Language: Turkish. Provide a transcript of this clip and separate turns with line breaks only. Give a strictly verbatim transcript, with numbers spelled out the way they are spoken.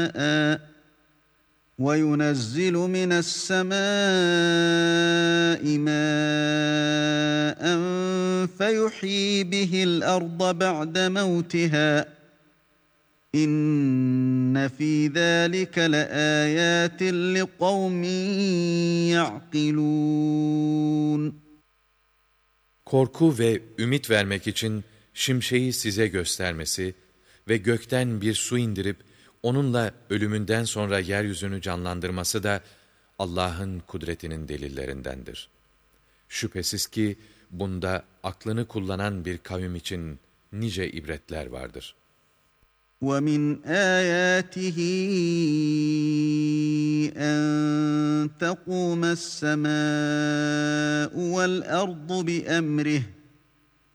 وَيُنَزِّلُ مِنَ السَّمَاءِ مَاءً فَيُحْيِي بِهِ الْأَرْضَ بَعْدَ مَوْتِهَا İnne fî zâlike leâyâtin liqavmin ya'kilûn.
Korku ve ümit vermek için şimşeği size göstermesi ve gökten bir su indirip onunla ölümünden sonra yeryüzünü canlandırması da Allah'ın kudretinin delillerindendir. Şüphesiz ki bunda aklını kullanan bir kavim için nice ibretler vardır.
وَمِنْ آيَاتِهِ أَنْ تَقُومَ السَّمَاءُ وَالْأَرْضُ بِأَمْرِهِ